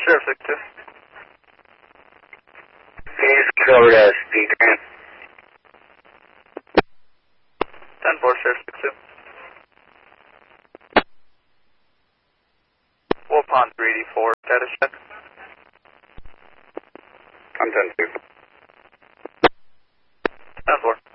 Sheriff 62. Please get over to speed grant. 10-4, Sheriff 62. Wolf Pond 384, status check. I'm 10-2. 10-4.